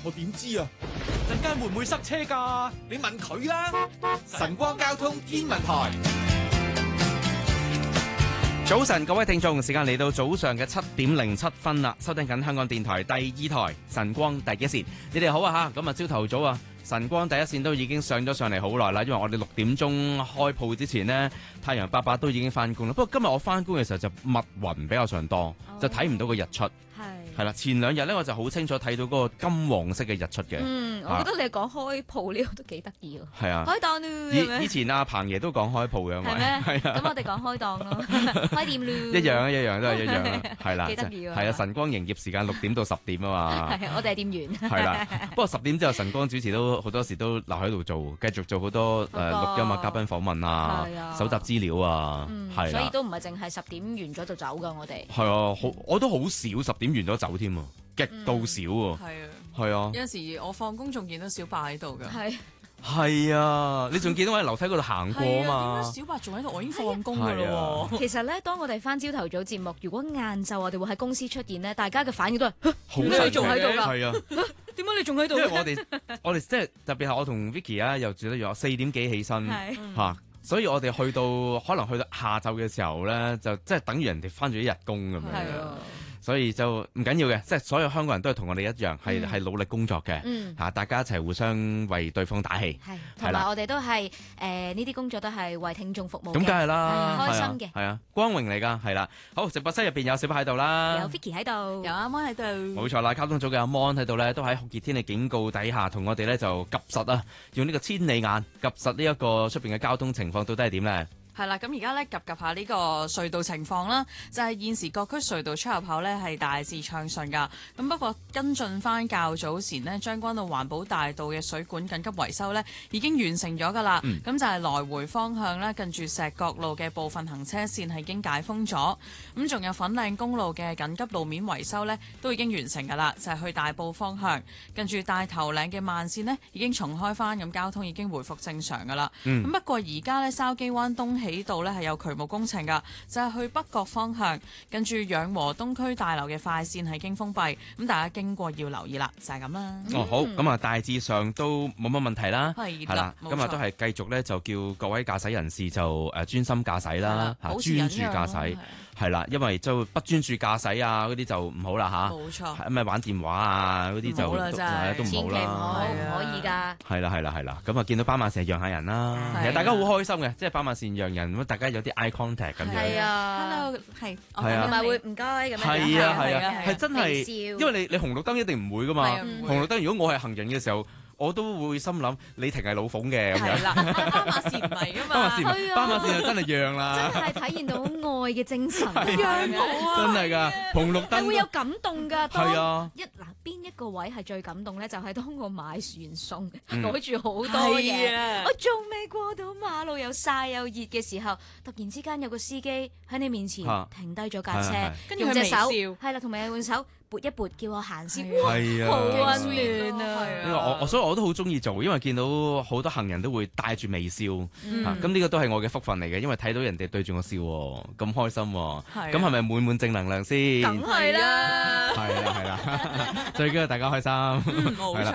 我點知啊？陣間會唔會塞車㗎？你問佢啦。晨光交通天文台。 早晨，各位聽眾，時間嚟到早上嘅7:07啦，收聽緊香港電台第2台晨光第一線。你哋好啊吓，咁啊朝頭早啊，晨光第一線都已經上咗上嚟好耐啦，因為我哋6點鐘開鋪之前呢，太陽伯伯都已經翻工啦。不過今日我翻工嘅時候就密雲比較上多，就睇唔到個日出。係啦，前2日咧我就好清楚睇到嗰個金黃色嘅日出嘅。 我覺得你講開鋪呢個都幾得意喎。 係啊， 開檔咯。 以前阿彭爺都講開鋪嘅， 係咩？ 係啊。 咁我哋講開檔咯，開店咯。 一樣都係一樣，係啦。 幾得意喎。 係啊，晨光營業時間6點到10點啊嘛。 係，我哋係店員。 係啦，不過10點之後，晨光主持都好多時都留喺度做，繼續做好多錄音啊、嘉賓訪問啊、搜集資料啊，係。 所以都唔係淨係10點完咗就走噶，我哋。 係啊，我都好少10點完咗走添啊。極度少喎，係啊， 有陣時我放工仲見到小白喺度噶， 係啊，你仲見到我喺樓梯嗰度行過啊嘛？ 點解小白仲喺度？我已經放工噶咯喎。 其實咧，當我哋翻朝頭早節目，如果晏晝我哋會喺公司出現咧，大家嘅反應都係好你仲喺度㗎？ 係啊， 點解你仲喺度？ 因為我哋即係特別係我同 Vicky 啊，又住得約4點幾起身嚇，所以我哋可能去到下晝嘅時候咧，就即係等於人哋翻咗一日工咁樣。所以就唔緊要嘅，即係所有香港人都係同我哋一樣，係努力工作嘅，大家一齊互相為對方打氣， 同埋我哋都係呢啲工作都係為聽眾服務嘅， 咁梗係啦， 開心嘅， 係啊，光榮嚟㗎，係啦。好，直播室入邊有小白喺度啦， 有 Vicky 喺度， 有阿 Mon 喺度， 冇錯啦。交通組嘅阿 Mon 喺度咧，都喺酷熱天氣警告底下，同我哋咧就及實啊，用呢個千里眼及實呢一個出邊嘅交通情況到底係點咧？ 係啦，咁而家咧及下呢個隧道情況啦，就係現時各區隧道出入口咧係大致暢順㗎。咁不過跟進翻較早前呢，將軍澳環保大道嘅水管緊急維修咧已經完成咗㗎啦。咁就係來回方向咧，近住石角路嘅部分行車線係已經解封咗。咁仲有粉嶺公路嘅緊急路面維修咧都已經完成㗎啦，就係去大埔方向，近住大頭嶺嘅慢線呢已經重開翻，咁交通已經回復正常㗎啦。咁不過而家咧筲箕灣東起道咧係有渠務工程噶，就係去北角方向，跟住養和東區大樓嘅快線係已經封閉，咁大家經過要留意啦，就係咁啦。 好，咁啊大致上都冇乜問題啦， 係啦，今日都係繼續咧就叫各位駕駛人士就專心駕駛啦，專注駕駛。係啦，因為就不專注駕駛啊，嗰啲就唔好啦吓。 冇錯。 係咪玩電話啊嗰啲就都唔好啦。 千祈唔可以㗎。 係啦，咁啊見到斑馬線讓下人啦，其實大家好開心嘅，即係斑馬線讓人，咁大家有啲 eye contact 咁樣。 係啊 ，hello， 係， 同埋會唔該咁樣。 係啊，係真係，因為你紅綠燈一定唔會㗎嘛。紅綠燈如果我係行人嘅時候，我都會心諗你停係老馮嘅咁樣。 係啦，斑馬線唔係㗎嘛。 斑馬線就真係讓啦。 真係體現到愛嘅精神。 讓我啊！ 真係㗎，紅綠燈係會有感動㗎。 係啊。 邊一個位係最感動咧？就係當我買完餸，攞住好多嘢，我仲未過到馬路，又曬又熱嘅時候，突然之間有個司機喺你面前停低咗架車， 跟住佢微笑， 係啦，同埋用手撥一撥，叫我行先， 係啊， 好溫暖啊！ 所以我都好中意做，因為見到好多行人都會帶住微笑，咁呢個都係我嘅福分嚟嘅，因為睇到人哋對住我笑，咁開心，咁係咪滿滿正能量先？ 梗係啦， 係啦，最緊要大家開心， 冇錯。